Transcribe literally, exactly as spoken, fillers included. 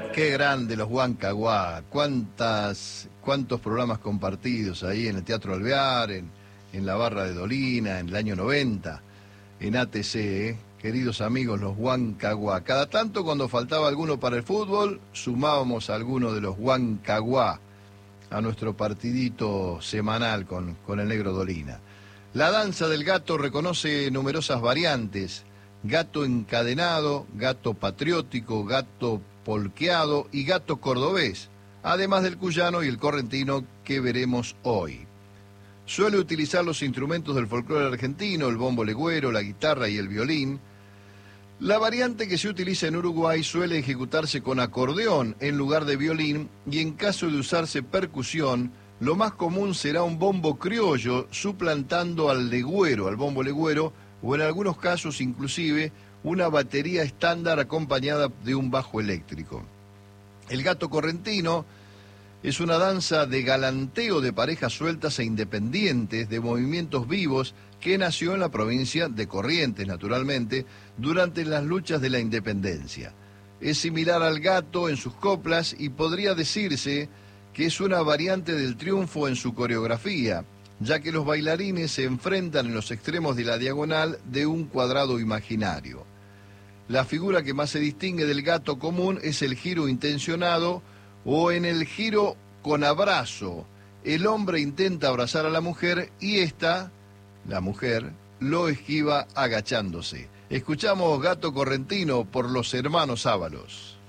Qué grande los Huancahuá, cuántas, cuántos programas compartidos ahí en el Teatro Alvear, en, en la Barra de Dolina, en el año noventa, en A T C, ¿eh? Queridos amigos, los Huancahuá. Cada tanto cuando faltaba alguno para el fútbol, sumábamos a alguno de los Huancahuá a nuestro partidito semanal con, con el Negro Dolina. La danza del gato reconoce numerosas variantes: gato encadenado, gato patriótico, gato polqueado y gato cordobés, además del cuyano y el correntino que veremos hoy. Suele utilizar los instrumentos del folclore argentino, el bombo legüero, la guitarra y el violín. La variante que se utiliza en Uruguay suele ejecutarse con acordeón en lugar de violín, y en caso de usarse percusión, lo más común será un bombo criollo suplantando al legüero, al bombo legüero, o en algunos casos inclusive una batería estándar acompañada de un bajo eléctrico. El gato correntino es una danza de galanteo de parejas sueltas e independientes, de movimientos vivos, que nació en la provincia de Corrientes, naturalmente, durante las luchas de la independencia. Es similar al gato en sus coplas y podría decirse que es una variante del triunfo en su coreografía, ya que los bailarines se enfrentan en los extremos de la diagonal de un cuadrado imaginario. La figura que más se distingue del gato común es el giro intencionado o en el giro con abrazo. El hombre intenta abrazar a la mujer y ésta, la mujer, lo esquiva agachándose. Escuchamos Gato Correntino por los hermanos Ábalos.